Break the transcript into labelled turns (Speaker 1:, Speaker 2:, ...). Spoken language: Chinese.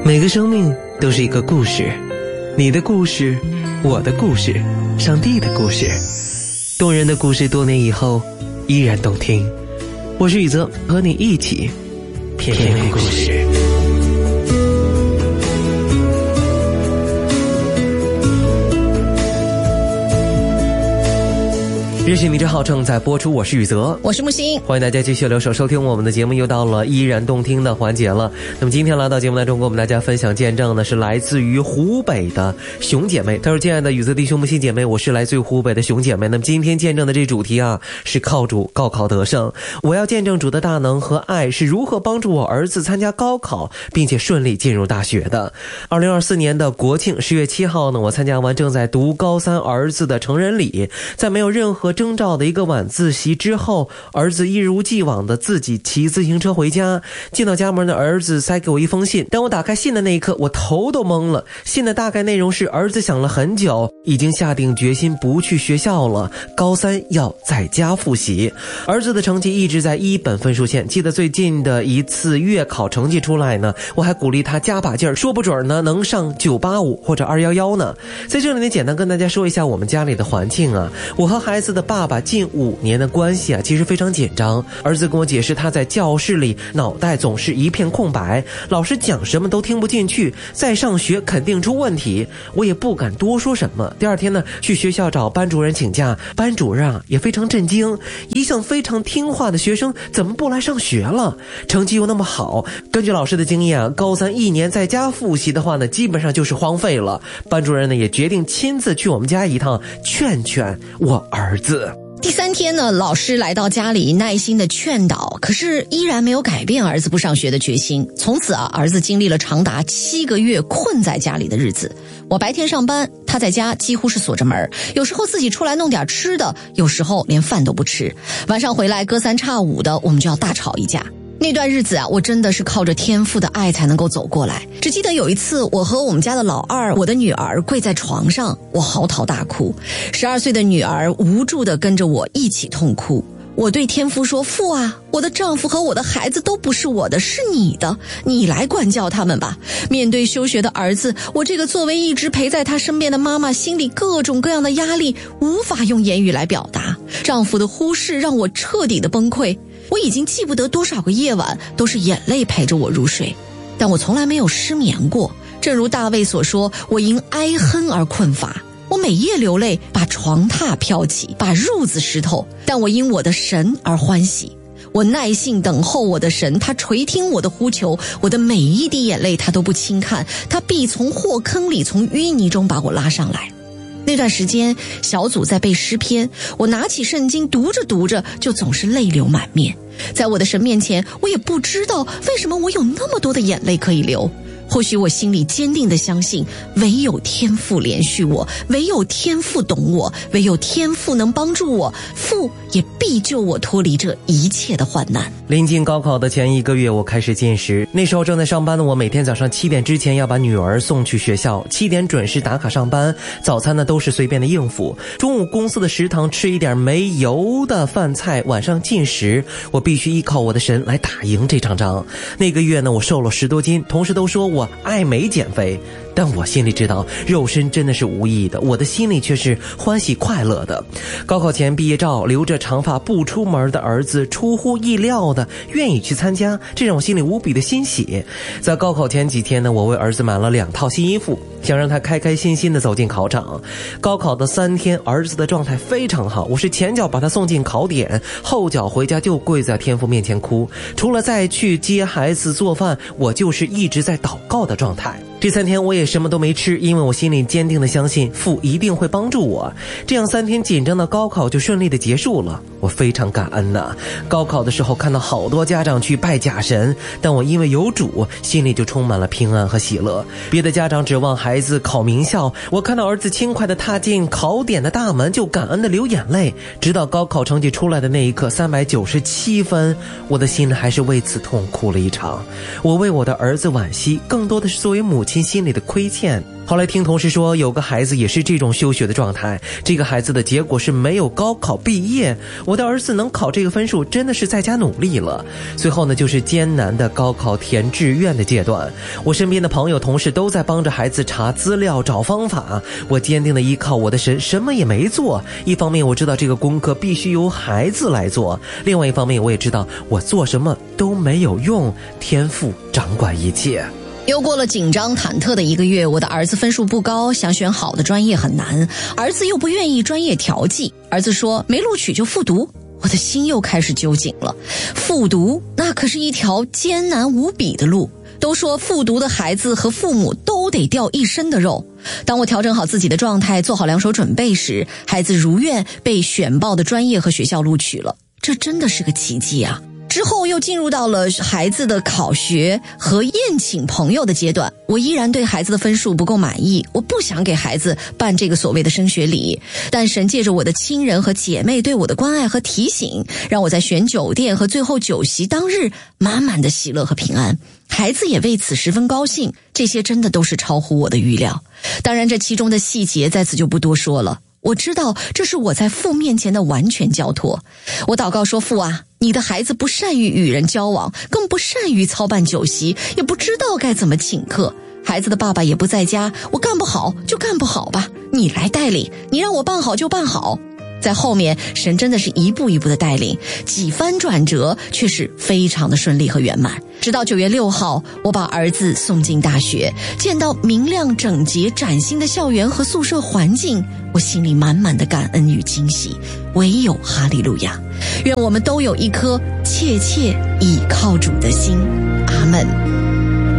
Speaker 1: 每个生命都是一个故事，你的故事，我的故事，上帝的故事，动人的故事，多年以后依然动听。我是宇泽，和你一起片片故事。日行名之号正在播出，我是宇泽，
Speaker 2: 我是木星，
Speaker 1: 欢迎大家继续留守收听我们的节目，又到了依然动听的环节了。那么今天来到节目当中跟我们大家分享见证呢，是来自于湖北的熊姐妹。她说：亲爱的宇泽弟兄木星姐妹，我是来自于湖北的熊姐妹。那么今天见证的这主题啊，是靠主高考得胜。我要见证主的大能和爱是如何帮助我儿子参加高考并且顺利进入大学的。2024年的国庆10月7号呢，我参加完正在读高3儿子的成人礼，在没有任何征兆的一个晚自习之后，儿子一如既往的自己骑自行车回家。进到家门的儿子塞给我一封信，当我打开信的那一刻，我头都懵了。信的大概内容是，儿子想了很久，已经下定决心不去学校了，高3要在家复习。儿子的成绩一直在1本分数线，记得最近的一次月考成绩出来呢，我还鼓励他加把劲儿，说不准呢能上985或者211呢。在这里呢，简单跟大家说一下我们家里的环境啊，我和孩子的爸爸近5年的关系啊，其实非常紧张。儿子跟我解释，他在教室里脑袋总是一片空白，老师讲什么都听不进去，再上学肯定出问题。我也不敢多说什么。第二天呢，去学校找班主任请假，班主任啊也非常震惊，一向非常听话的学生怎么不来上学了？成绩又那么好，根据老师的经验啊，高31年在家复习的话呢，基本上就是荒废了。班主任呢也决定亲自去我们家一趟，劝劝我儿子。
Speaker 2: 第3天呢，老师来到家里耐心的劝导，可是依然没有改变儿子不上学的决心。从此啊，儿子经历了长达7个月困在家里的日子。我白天上班，他在家几乎是锁着门，有时候自己出来弄点吃的，有时候连饭都不吃。晚上回来隔三差五的，我们就要大吵一架。那段日子啊，我真的是靠着天父的爱才能够走过来。只记得有一次，我和我们家的老二，我的女儿跪在床上，我嚎啕大哭。12岁的女儿无助地跟着我一起痛哭。我对天父说：父啊，我的丈夫和我的孩子都不是我的，是你的，你来管教他们吧。面对休学的儿子，我这个作为一直陪在他身边的妈妈，心里各种各样的压力无法用言语来表达。丈夫的忽视让我彻底的崩溃。我已经记不得多少个夜晚都是眼泪陪着我入睡，但我从来没有失眠过。正如大卫所说，我因哀恨而困乏。我每夜流泪，把床榻飘起，把褥子湿透，但我因我的神而欢喜。我耐心等候我的神，他垂听我的呼求，我的每一滴眼泪他都不轻看，他必从祸坑里，从淤泥中把我拉上来。那段时间小组在背诗篇，我拿起圣经读着读着就总是泪流满面。在我的神面前，我也不知道为什么我有那么多的眼泪可以流。或许我心里坚定地相信，唯有天父怜恤我，唯有天父懂我，唯有天父能帮助我，父也必救我脱离这一切的患难。
Speaker 1: 临近高考的前1个月，我开始进食。那时候正在上班的我，每天早上7点之前要把女儿送去学校，7点准时打卡上班。早餐呢都是随便的应付，中午公司的食堂吃一点没油的饭菜，晚上进食。我必须依靠我的神来打赢这场仗。那个月呢，我瘦了10多斤，同事都说我爱美减肥，但我心里知道肉身真的是无意义的，我的心里却是欢喜快乐的。高考前毕业照，留着长发不出门的儿子出乎意料的愿意去参加，这让我心里无比的欣喜。在高考前几天呢，我为儿子买了2套新衣服，想让他开开心心的走进考场。高考的3天，儿子的状态非常好，我是前脚把他送进考点，后脚回家就跪在天父面前哭。除了再去接孩子做饭，我就是一直在祷告的状态。这3天我也什么都没吃，因为我心里坚定的相信父一定会帮助我。这样3天紧张的高考就顺利的结束了，我非常感恩呐。高考的时候看到好多家长去拜假神，但我因为有主，心里就充满了平安和喜乐。别的家长指望孩子考名校，我看到儿子轻快的踏进考点的大门就感恩的流眼泪。直到高考成绩出来的那一刻，397分，我的心还是为此痛哭了一场。我为我的儿子惋惜，更多的是作为母亲心里的亏欠。 后来听同事说有个孩子也是这种休学的状态，这个孩子的结果是没有高考毕业。我的儿子能考这个分数真的是在家努力了。随后呢，就是艰难的高考填志愿的阶段，我身边的朋友同事都在帮着孩子查资料找方法，我坚定的依靠我的神，什么也没做。一方面我知道这个功课必须由孩子来做，另外一方面我也知道我做什么都没有用，天赋掌管一切。
Speaker 2: 又过了紧张忐忑的1个月，我的儿子分数不高，想选好的专业很难，儿子又不愿意专业调剂，儿子说没录取就复读，我的心又开始揪紧了。复读那可是一条艰难无比的路，都说复读的孩子和父母都得掉一身的肉。当我调整好自己的状态，做好2手准备时，孩子如愿被选报的专业和学校录取了，这真的是个奇迹啊。之后又进入到了孩子的考学和宴请朋友的阶段，我依然对孩子的分数不够满意，我不想给孩子办这个所谓的升学礼，但神借着我的亲人和姐妹对我的关爱和提醒，让我在选酒店和最后酒席当日满满的喜乐和平安，孩子也为此十分高兴，这些真的都是超乎我的预料。当然这其中的细节在此就不多说了，我知道这是我在父面前的完全交托。我祷告说，父啊，你的孩子不善于与人交往，更不善于操办酒席，也不知道该怎么请客，孩子的爸爸也不在家，我干不好就干不好吧，你来带领，你让我办好就办好。在后面神真的是一步一步的带领，几番转折却是非常的顺利和圆满。直到9月6号，我把儿子送进大学，见到明亮整洁崭新的校园和宿舍环境，我心里满满的感恩与惊喜，唯有哈利路亚。愿我们都有一颗切切倚靠主的心，阿们。